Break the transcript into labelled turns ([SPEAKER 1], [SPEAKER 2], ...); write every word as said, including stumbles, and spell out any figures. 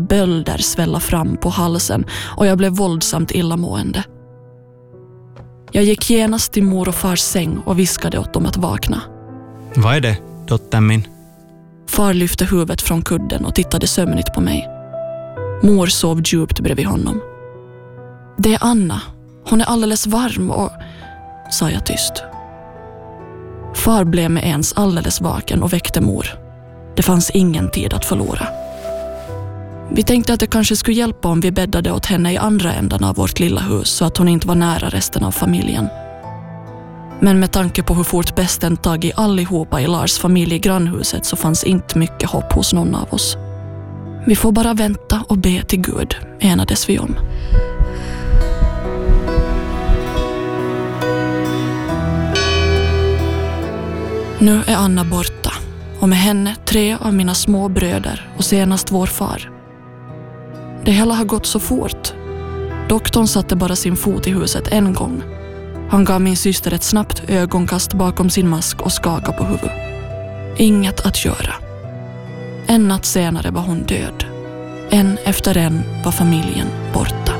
[SPEAKER 1] bölder svälla fram på halsen och jag blev våldsamt illamående. Jag gick genast till mor och fars säng och viskade åt dem att vakna.
[SPEAKER 2] Vad är det, dottern min?
[SPEAKER 1] Far lyfte huvudet från kudden och tittade sömnigt på mig. Mor sov djupt bredvid honom. Det är Anna. Hon är alldeles varm och... sa jag tyst. Far blev med ens alldeles vaken och väckte mor. Det fanns ingen tid att förlora. Vi tänkte att det kanske skulle hjälpa om vi bäddade åt henne i andra änden av vårt lilla hus så att hon inte var nära resten av familjen. Men med tanke på hur fort besten tagit allihopa i Lars familj i grannhuset så fanns inte mycket hopp hos någon av oss. Vi får bara vänta och be till Gud, enades vi om. Nu är Anna borta och med henne tre av mina små bröder och senast vår far. Det hela har gått så fort. Doktorn satte bara sin fot i huset en gång. Han gav min syster ett snabbt ögonkast bakom sin mask och skakade på huvudet. Inget att göra. En natt senare var hon död. En efter en var familjen borta.